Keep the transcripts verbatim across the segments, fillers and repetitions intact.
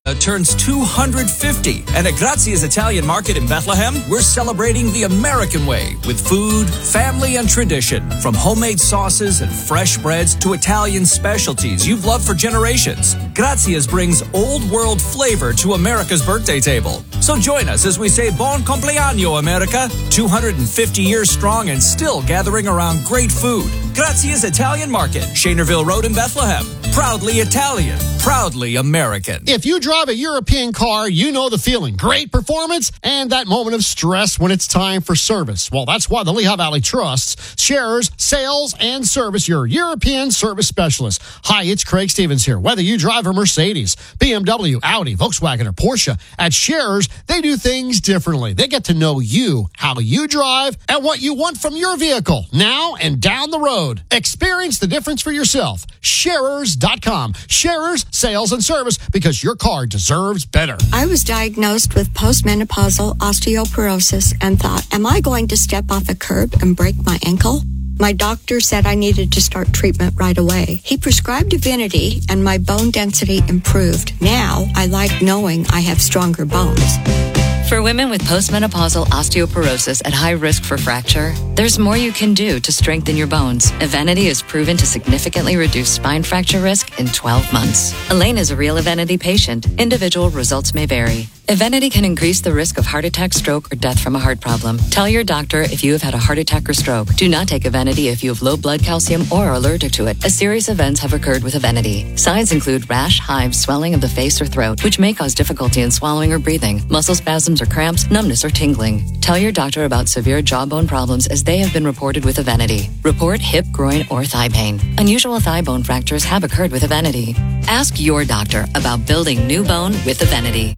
turns two hundred fifty. And at Grazia's Italian Market in Bethlehem, we're celebrating the American way with food, family, and tradition. From homemade sauces and fresh breads to Italian specialties you've loved for generations, Grazia's brings old world flavor to America's birthday table. So join us as we say Buon Compleanno, America. two hundred fifty years strong and still gathering around great food. Grazia's Italian Market, Shanerville Road in Bethlehem. Proudly Italian, proudly American. If you drive a European car, you know the feeling. Great performance and that moment of stress when it's time for service. Well, that's why the Lehigh Valley Trust shares sales and service your European service specialist. Hi, it's Craig Stevens here. Whether you drive a Mercedes, B M W, Audi, Volkswagen, or Porsche, at Sharers, they do things differently. They get to know you, how you drive, and what you want from your vehicle now and down the road. Experience the difference for yourself. Sharers dot com. Sharers, sales and service, because your car deserves better. I was diagnosed with postmenopausal osteoporosis and thought, am I going to step off a curb and break my ankle? My doctor said I needed to start treatment right away. He prescribed Divinity and my bone density improved. Now I like knowing I have stronger bones. For women with postmenopausal osteoporosis at high risk for fracture, there's more you can do to strengthen your bones. Evenity is proven to significantly reduce spine fracture risk in twelve months. Elaine is a real Evenity patient. Individual results may vary. Evenity can increase the risk of heart attack, stroke, or death from a heart problem. Tell your doctor if you have had a heart attack or stroke. Do not take Evenity if you have low blood calcium or are allergic to it, as serious events have occurred with Evenity. Signs include rash, hives, swelling of the face or throat, which may cause difficulty in swallowing or breathing, muscle spasms or cramps, numbness or tingling. Tell your doctor about severe jawbone problems as they have been reported with Evenity. Report hip, groin, or thigh pain. Unusual thigh bone fractures have occurred with Evenity. Ask your doctor about building new bone with Evenity.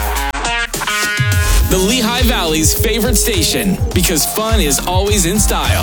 The Lehigh Valley's favorite station, because fun is always in style.